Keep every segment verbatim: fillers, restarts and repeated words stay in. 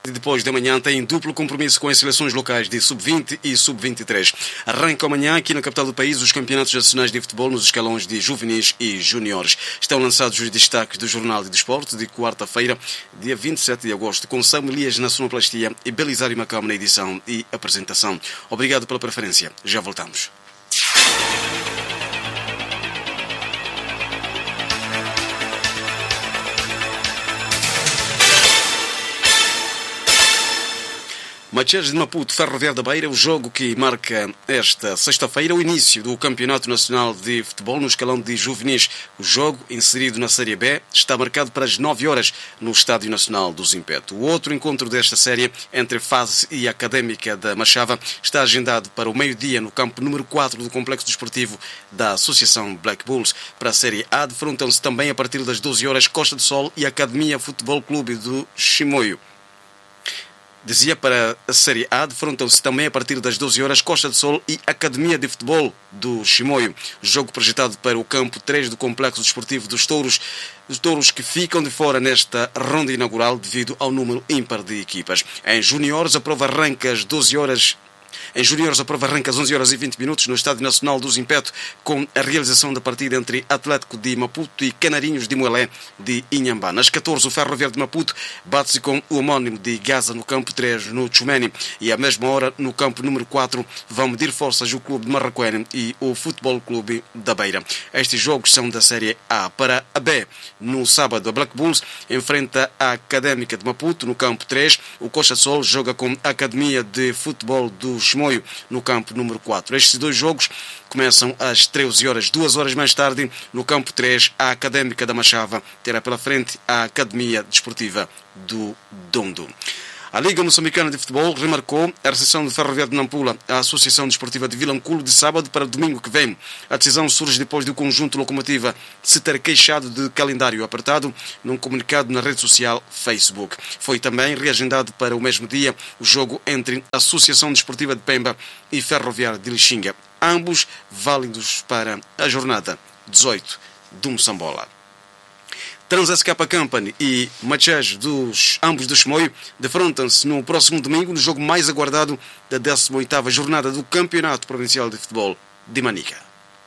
Depois de amanhã tem duplo compromisso com as seleções locais de sub vinte e sub vinte e três. Arranca amanhã aqui na capital do país os campeonatos nacionais de futebol nos escalões de juvenis e juniores. Estão lançados os destaques do Jornal de Desporto de quarta-feira, dia vinte e sete de agosto, com Samuel Elias na sonoplastia e Belisário Macamo na edição e apresentação. Obrigado pela preferência. Já voltamos. Machés de Maputo, Ferroviário da Beira, o jogo que marca esta sexta-feira o início do Campeonato Nacional de Futebol no escalão de juvenis. O jogo, inserido na Série B, está marcado para as nove horas no Estádio Nacional do Zimpeto. O outro encontro desta série, entre Fase e Académica da Machava, está agendado para o meio-dia no campo número quatro do Complexo Desportivo da Associação Black Bulls. Para a Série A, defrontam-se também a partir das doze horas Costa do Sol e Academia Futebol Clube do Chimoio. Dizia para a Série A, defrontam-se também a partir das doze horas Costa do Sol e Academia de Futebol do Chimoio. Jogo projetado para o campo três do Complexo Desportivo dos Touros. Os touros que ficam de fora nesta ronda inaugural devido ao número ímpar de equipas. Em juniores, a prova arranca às doze horas. Em juniores, a prova arranca às onze horas e vinte minutos no Estádio Nacional do Zimpeto, com a realização da partida entre Atlético de Maputo e Canarinhos de Moelé de Inhambá. Nas catorze, o Ferroviário de Maputo bate-se com o homónimo de Gaza no campo três, no Tchumeni, e à mesma hora, no campo número quatro, vão medir forças o Clube de Marraquém e o Futebol Clube da Beira. Estes jogos são da Série A. Para a B, no sábado, a Black Bulls enfrenta a Académica de Maputo no campo três. O Costa Sol joga com a Academia de Futebol do Chimoio no campo número quatro. Estes dois jogos começam às treze horas. Duas horas mais tarde, no campo três, a Académica da Machava terá pela frente a Academia Desportiva do Dondo. A Liga Moçambicana de Futebol remarcou a recepção do Ferroviário de Nampula à Associação Desportiva de Vilanculo de sábado para domingo que vem. A decisão surge depois do conjunto Locomotiva se ter queixado de calendário apertado num comunicado na rede social Facebook. Foi também reagendado para o mesmo dia o jogo entre a Associação Desportiva de Pemba e Ferroviário de Lixinga, ambos válidos para a jornada dezoito do Moçambola. Trans-S K Company e Machés, dos ambos do Chimoio, defrontam-se no próximo domingo no jogo mais aguardado da décima oitava jornada do Campeonato Provincial de Futebol de Manica.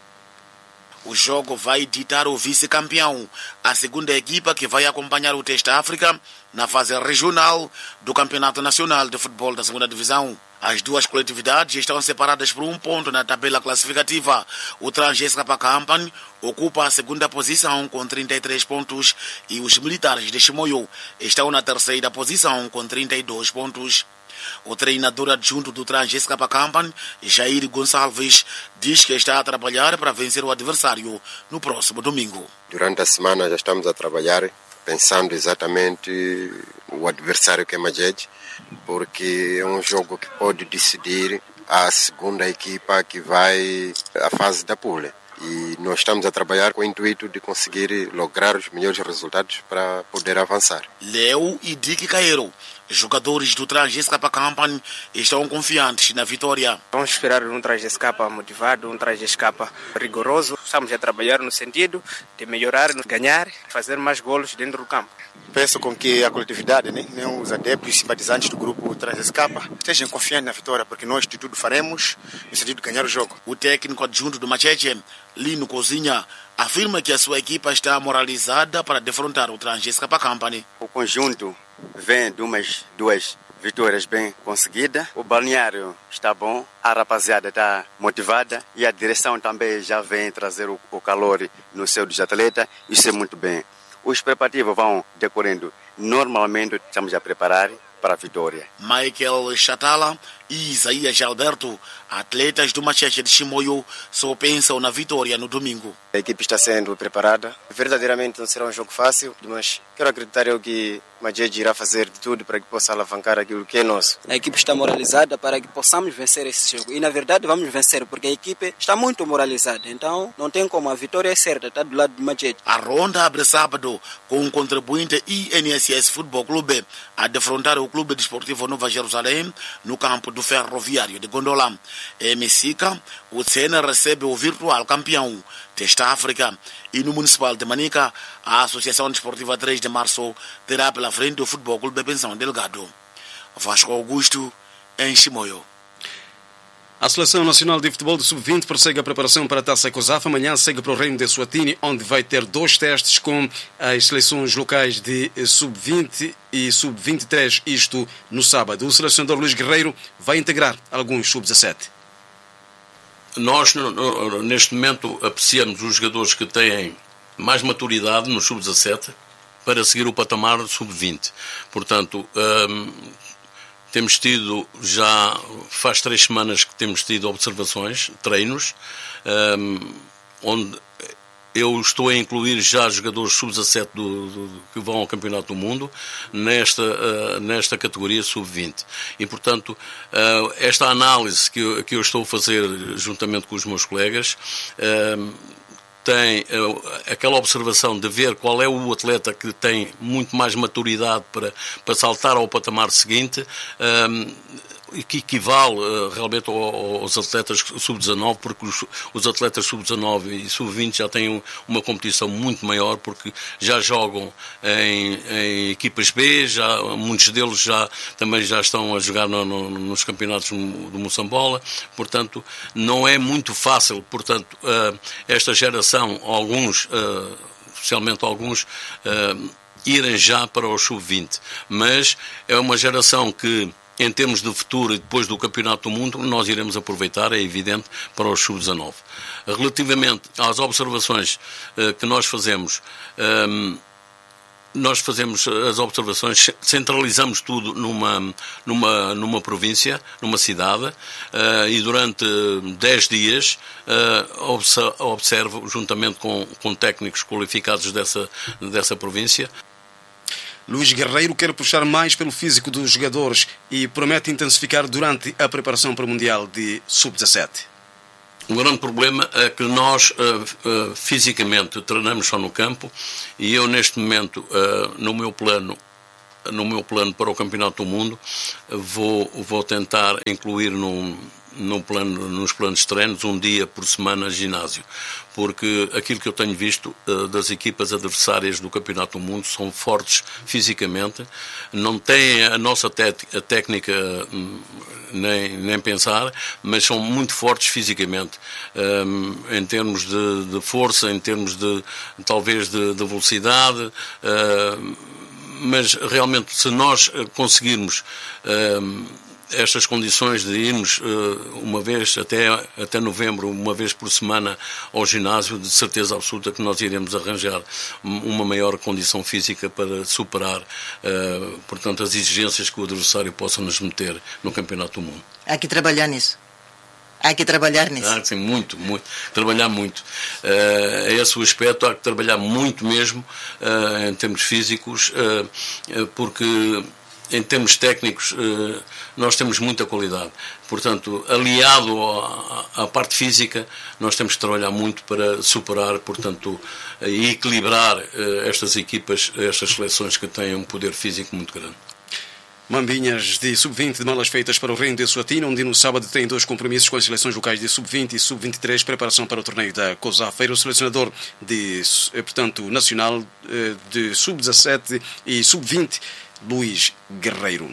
O jogo vai ditar o vice-campeão, a segunda equipa que vai acompanhar o Teste África na fase regional do Campeonato Nacional de Futebol da segunda Divisão. As duas coletividades estão separadas por um ponto na tabela classificativa. O Trans-S K Company ocupa a segunda posição com trinta e três pontos e os militares de Chimoio estão na terceira posição com trinta e dois pontos. O treinador adjunto do Trans-S K Company, Jair Gonçalves, diz que está a trabalhar para vencer o adversário no próximo domingo. Durante a semana já estamos a trabalhar pensando exatamente o adversário que é Majed, porque é um jogo que pode decidir a segunda equipa que vai à fase da pule. E nós estamos a trabalhar com o intuito de conseguir lograr os melhores resultados para poder avançar. Leo e Dick Caeiro, jogadores do Trans-S K Company, estão confiantes na vitória. Vamos esperar um Trans-S K motivado, um Trans-S K rigoroso. Estamos a trabalhar no sentido de melhorar, ganhar, fazer mais golos dentro do campo. Peço com que a coletividade, né, os adeptos e simpatizantes do grupo Trans-S K estejam confiantes na vitória, porque nós de tudo faremos no sentido de ganhar o jogo. O técnico adjunto do Macheche, Lino Cozinha, afirma que a sua equipa está moralizada para defrontar o Trans-S K Company. O conjunto vem de umas duas vitórias bem conseguidas. O balneário está bom, a rapaziada está motivada e a direção também já vem trazer o, o calor no seu dos atletas. Isso é muito bem. Os preparativos vão decorrendo. Normalmente estamos a preparar para a vitória. Michael Chatala e Isaías Alberto, atletas do Macheche de Chimoio, só pensam na vitória no domingo. A equipe está sendo preparada. Verdadeiramente não será um jogo fácil, mas quero acreditar eu que Macheche irá fazer de tudo para que possa alavancar aquilo que é nosso. A equipe está moralizada para que possamos vencer esse jogo. E na verdade vamos vencer, porque a equipe está muito moralizada. Então não tem como, a vitória é certa, está do lado do Macheche. A ronda abre sábado com o contribuinte I N S S Futebol Clube a defrontar o Clube Desportivo Nova Jerusalém no campo do Ferroviário de Gondola. Em Messica, o C N recebe o virtual campeão Teste África, e no Municipal de Manica, a Associação Desportiva três de Março terá pela frente o Futebol Clube Pensão Delgado. Vasco Augusto, em Chimoio. A Seleção Nacional de Futebol de sub vinte prossegue a preparação para a Taça COSAF. Amanhã segue para o Reino de Eswatini, onde vai ter dois testes com as seleções locais de sub vinte e sub vinte e três, isto no sábado. O selecionador Luís Guerreiro vai integrar alguns sub dezassete. Nós, neste momento, apreciamos os jogadores que têm mais maturidade no sub dezassete para seguir o patamar do sub vinte. Portanto, hum, temos tido já, faz três semanas que temos tido observações, treinos, um, onde eu estou a incluir já jogadores sub dezassete do, do, que vão ao Campeonato do Mundo nesta, uh, nesta categoria sub vinte. E, portanto, uh, esta análise que eu, que eu estou a fazer juntamente com os meus colegas uh, tem uh, aquela observação de ver qual é o atleta que tem muito mais maturidade para, para saltar ao patamar seguinte, um, e que equivale uh, realmente aos atletas sub dezanove, porque os, os atletas sub dezanove e sub vinte já têm um, uma competição muito maior, porque já jogam em, em equipas B, já, muitos deles já, também já estão a jogar no, no, nos campeonatos do Moçambola. Portanto, não é muito fácil, portanto, uh, esta geração, alguns, uh, especialmente alguns, uh, irem já para o sub vinte, mas é uma geração que, em termos de futuro e depois do Campeonato do Mundo, nós iremos aproveitar, é evidente, para os sub dezanove. Relativamente às observações uh, que nós fazemos, um, nós fazemos as observações, centralizamos tudo numa, numa, numa província, numa cidade, uh, e durante dez dias uh, observo, juntamente com, com técnicos qualificados dessa, dessa província. Luís Guerreiro quer puxar mais pelo físico dos jogadores e promete intensificar durante a preparação para o Mundial de sub dezassete. O grande problema é que nós uh, uh, fisicamente treinamos só no campo, e eu neste momento, uh, no meu plano, no meu plano para o Campeonato do Mundo, vou, vou tentar incluir num, num plano, nos planos de treinos um dia por semana ginásio, porque aquilo que eu tenho visto uh, das equipas adversárias do Campeonato do Mundo são fortes fisicamente, não têm a nossa a técnica um, nem, nem pensar, mas são muito fortes fisicamente, um, em termos de, de força, em termos de talvez de, de velocidade, uh, mas realmente se nós conseguirmos uh, estas condições de irmos uh, uma vez até, até novembro, uma vez por semana ao ginásio, de certeza absoluta que nós iremos arranjar uma maior condição física para superar, uh, portanto, as exigências que o adversário possa nos meter no Campeonato do Mundo. Há que trabalhar nisso. Há que trabalhar nisso. Há, sim, muito, muito. Trabalhar muito. Uh, é esse o aspecto, há que trabalhar muito mesmo, uh, em termos físicos, uh, porque em termos técnicos, nós temos muita qualidade. Portanto, aliado à, à parte física, nós temos que trabalhar muito para superar, portanto, e equilibrar estas equipas, estas seleções que têm um poder físico muito grande. Mambinhas de sub vinte de malas feitas para o Reino de Eswatini, onde no sábado tem dois compromissos com as seleções locais de sub vinte e sub vinte e três, preparação para o torneio da COSAF. O selecionador de, portanto, nacional de sub dezassete e sub vinte, Luís Guerreiro.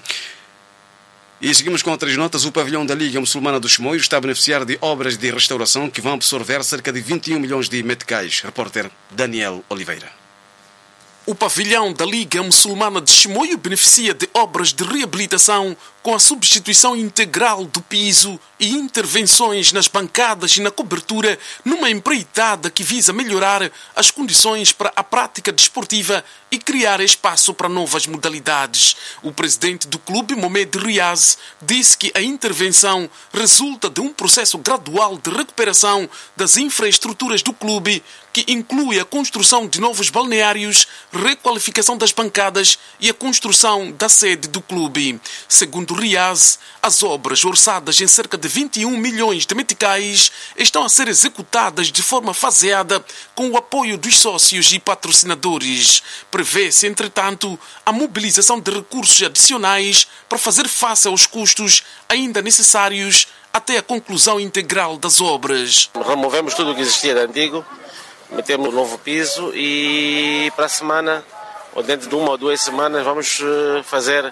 E seguimos com outras notas. O pavilhão da Liga Muçulmana do Chimoio está a beneficiar de obras de restauração que vão absorver cerca de vinte e um milhões de meticais. Repórter Daniel Oliveira. O pavilhão da Liga Muçulmana de Chimoio beneficia de obras de reabilitação com a substituição integral do piso e intervenções nas bancadas e na cobertura, numa empreitada que visa melhorar as condições para a prática desportiva e criar espaço para novas modalidades. O presidente do clube, Mohamed Riaz, disse que a intervenção resulta de um processo gradual de recuperação das infraestruturas do clube, que inclui a construção de novos balneários, requalificação das bancadas e a construção da sede do clube. Segundo Riaz, as obras, orçadas em cerca de vinte e um milhões de meticais, estão a ser executadas de forma faseada com o apoio dos sócios e patrocinadores. Prevê-se, entretanto, a mobilização de recursos adicionais para fazer face aos custos ainda necessários até a conclusão integral das obras. Removemos tudo o que existia de antigo, metemos um novo piso e para a semana, ou dentro de uma ou duas semanas, vamos fazer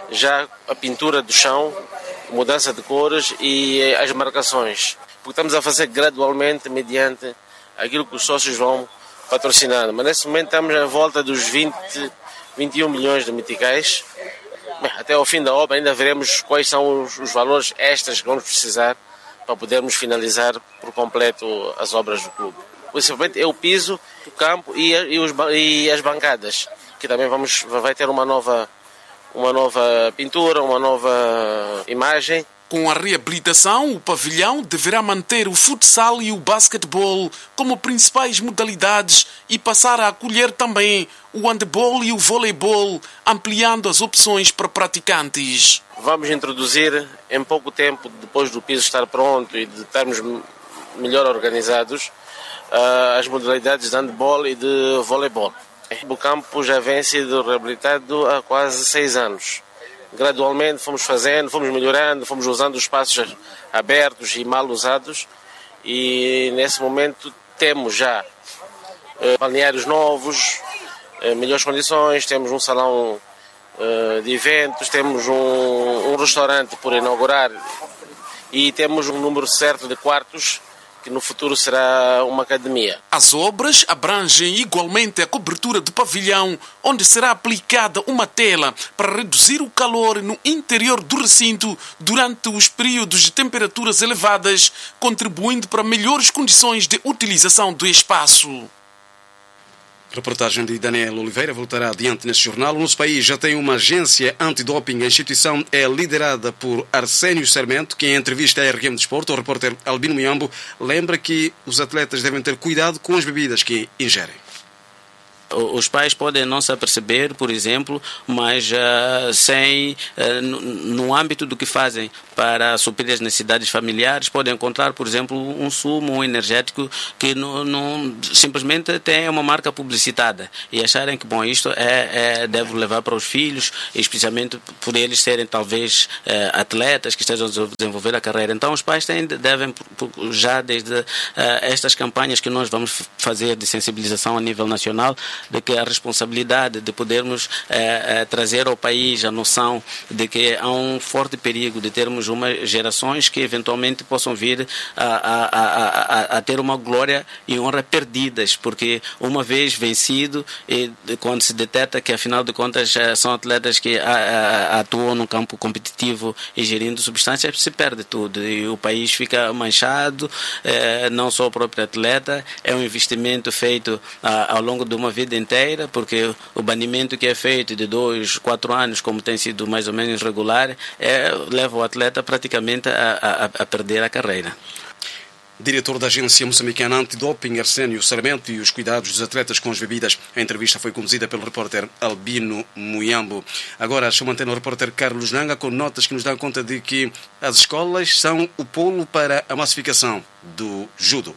já a pintura do chão, mudança de cores e as marcações. Porque estamos a fazer gradualmente mediante aquilo que os sócios vão patrocinando. Mas nesse momento estamos à volta dos vinte, vinte e um milhões de meticais. Bem, até ao fim da obra ainda veremos quais são os, os valores extras que vamos precisar para podermos finalizar por completo as obras do clube. Principalmente é o piso, o campo e, e, os, e as bancadas, que também vamos, vai ter uma nova, uma nova pintura, uma nova imagem. Com a reabilitação, o pavilhão deverá manter o futsal e o basquetebol como principais modalidades e passar a acolher também o handebol e o voleibol, ampliando as opções para praticantes. Vamos introduzir em pouco tempo, depois do piso estar pronto e de estarmos melhor organizados, as modalidades de handebol e de voleibol. O campo já vem sido reabilitado há quase seis anos. Gradualmente fomos fazendo, fomos melhorando, fomos usando os espaços abertos e mal usados e nesse momento temos já eh, balneários novos, eh, melhores condições, temos um salão eh, de eventos, temos um, um restaurante por inaugurar e temos um número certo de quartos que no futuro será uma academia. As obras abrangem igualmente a cobertura do pavilhão, onde será aplicada uma tela para reduzir o calor no interior do recinto durante os períodos de temperaturas elevadas, contribuindo para melhores condições de utilização do espaço. Reportagem de Daniel Oliveira voltará adiante neste jornal. O nosso país já tem uma agência antidoping. A instituição é liderada por Arsénio Sarmento, que em entrevista à R M Desporto, o repórter Albino Muyambo, lembra que os atletas devem ter cuidado com as bebidas que ingerem. Os pais podem não se aperceber, por exemplo, mas uh, sem, uh, no, no âmbito do que fazem para suprir as necessidades familiares, podem encontrar, por exemplo, um sumo, um energético que não, não, simplesmente tem uma marca publicitada e acharem que, bom, isto é, é, deve levar para os filhos, especialmente por eles serem talvez uh, atletas que estejam a desenvolver a carreira. Então os pais têm, devem, já desde uh, estas campanhas que nós vamos fazer de sensibilização a nível nacional, de que a responsabilidade de podermos eh, eh, trazer ao país a noção de que há um forte perigo de termos umas gerações que eventualmente possam vir a, a, a, a, a ter uma glória e honra perdidas, porque uma vez vencido, e quando se detecta que afinal de contas são atletas que a, a, atuam no campo competitivo ingerindo substâncias, se perde tudo e o país fica manchado, eh, não só o próprio atleta, é um investimento feito a, ao longo de uma vida inteira, porque o banimento que é feito de dois, quatro anos, como tem sido mais ou menos regular, é, leva o atleta praticamente a, a, a perder a carreira. Diretor da Agência Moçambicana Antidoping, Arsénio Sarmento, e os cuidados dos atletas com as bebidas. A entrevista foi conduzida pelo repórter Albino Muyambo. Agora chamo antena o repórter Carlos Nanga com notas que nos dão conta de que as escolas são o polo para a massificação do judo.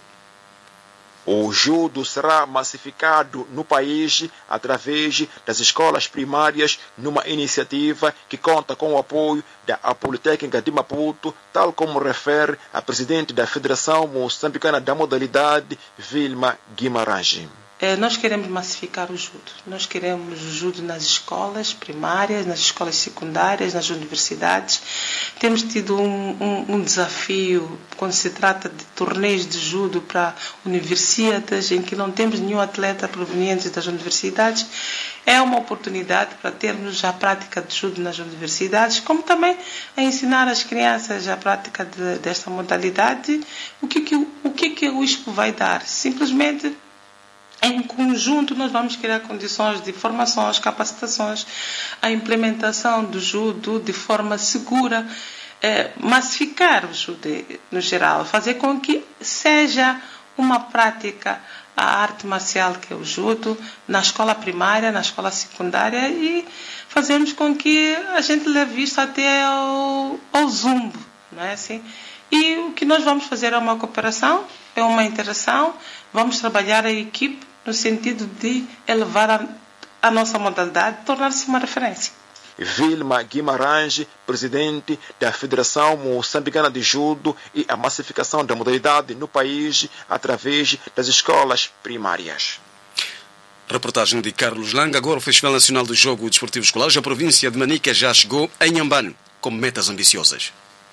O judo será massificado no país através das escolas primárias numa iniciativa que conta com o apoio da Politécnica de Maputo, tal como refere a presidente da Federação Moçambicana da Modalidade, Vilma Guimarães. Nós queremos massificar o judo. Nós queremos o judo nas escolas primárias, nas escolas secundárias, nas universidades. Temos tido um, um, um desafio quando se trata de torneios de judo para universidades, em que não temos nenhum atleta proveniente das universidades. É uma oportunidade para termos a prática de judo nas universidades, como também a ensinar as crianças a prática de, desta modalidade. O que, que, o que, que o ISPO vai dar? Simplesmente, em conjunto, nós vamos criar condições de formações, capacitações, a implementação do judo de forma segura, eh, massificar o judo no geral, fazer com que seja uma prática a arte marcial que é o judo na escola primária, na escola secundária e fazermos com que a gente leve isso até ao, ao zumbo, não é assim? E o que nós vamos fazer é uma cooperação, é uma interação, vamos trabalhar a equipe no sentido de elevar a, a nossa modalidade, tornar-se uma referência. Vilma Guimarães, presidente da Federação Moçambicana de Judo, e a massificação da modalidade no país através das escolas primárias. Reportagem de Carlos Lang. Agora o Festival Nacional do Jogo Desportivo Escolar. A província de Manica já chegou a Inhambane com metas ambiciosas.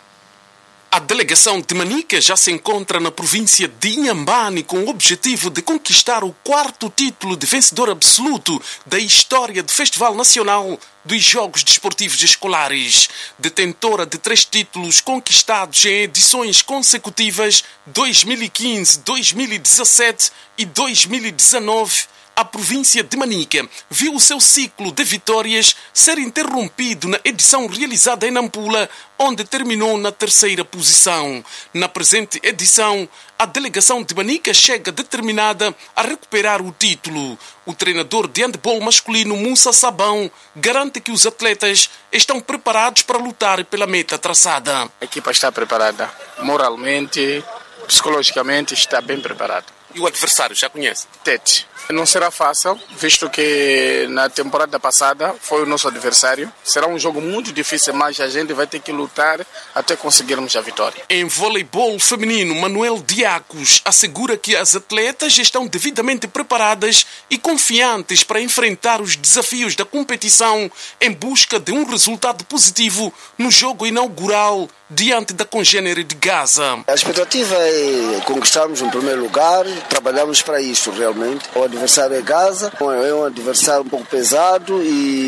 A delegação de Manica já se encontra na província de Inhambane com o objetivo de conquistar o quarto título de vencedor absoluto da história do Festival Nacional dos Jogos Desportivos Escolares. Detentora de três títulos conquistados em edições consecutivas dois mil e quinze, dois mil e dezassete e dois mil e dezenove, a província de Manica viu o seu ciclo de vitórias ser interrompido na edição realizada em Nampula, onde terminou na terceira posição. Na presente edição, a delegação de Manica chega determinada a recuperar o título. O treinador de handebol masculino, Moussa Sabão, garante que os atletas estão preparados para lutar pela meta traçada. A equipa está preparada, moralmente, psicologicamente está bem preparada. E o adversário, já conhece? Tete. Não será fácil, visto que na temporada passada foi o nosso adversário. Será um jogo muito difícil, mas a gente vai ter que lutar até conseguirmos a vitória. Em voleibol feminino, Manuel Diacos assegura que as atletas estão devidamente preparadas e confiantes para enfrentar os desafios da competição em busca de um resultado positivo no jogo inaugural diante da congênere de Gaza. A expectativa é conquistarmos um primeiro lugar, trabalhamos para isso realmente. O adversário é Gaza, é um adversário um pouco pesado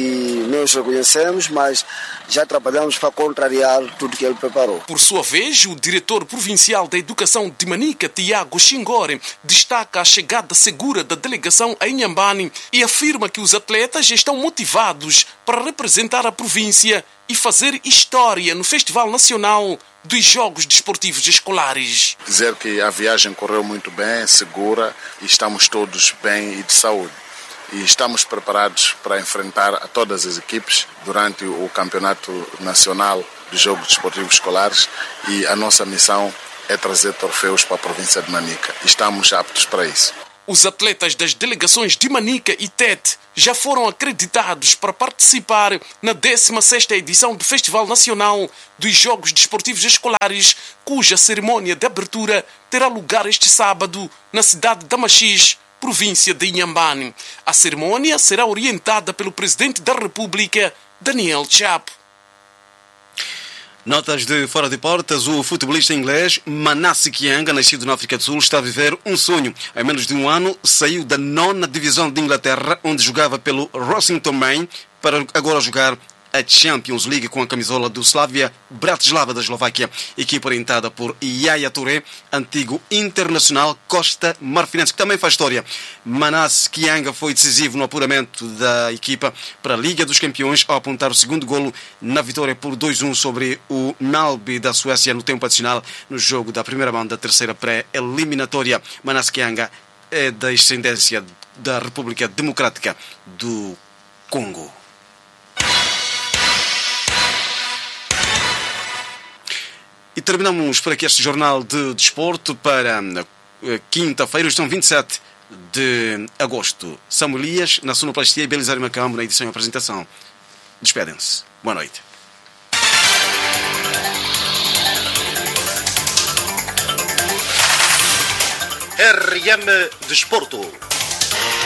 e nós reconhecemos, mas já trabalhamos para contrariar tudo que ele preparou. Por sua vez, o diretor provincial da Educação de Manica, Tiago Xingore, destaca a chegada segura da delegação a Inhambane e afirma que os atletas estão motivados para representar a província e fazer história no Festival Nacional dos Jogos Desportivos Escolares. Dizer que a viagem correu muito bem, segura, e estamos todos bem e de saúde. E estamos preparados para enfrentar a todas as equipes durante o Campeonato Nacional dos Jogos Desportivos Escolares, e a nossa missão é trazer troféus para a província de Manica. Estamos aptos para isso. Os atletas das delegações de Manica e Tete já foram acreditados para participar na décima sexta edição do Festival Nacional dos Jogos Desportivos Escolares, cuja cerimônia de abertura terá lugar este sábado na cidade de Machis, província de Inhambane. A cerimônia será orientada pelo Presidente da República, Daniel Chapo. Notas de fora de portas. O futebolista inglês Manasseh Kianga, nascido na África do Sul, está a viver um sonho. Em menos de um ano, saiu da nona divisão de Inglaterra, onde jogava pelo Rossington Main, para agora jogar a Champions League com a camisola do Slavia Bratislava da Eslováquia, equipa orientada por Yaya Touré, antigo internacional Costa Marfinense, que também faz história. Manasseh Kianga foi decisivo no apuramento da equipa para a Liga dos Campeões ao apontar o segundo golo na vitória por dois a um sobre o Nalby da Suécia no tempo adicional, no jogo da primeira mão da terceira pré-eliminatória. Manasseh Kianga é da descendência da República Democrática do Congo. E terminamos por aqui este jornal de desporto para quinta-feira, estão vinte e sete de agosto. Samuel Elias na sonoplastia e Belisário Macambo na edição e apresentação. Despedem-se. Boa noite. R M Desporto.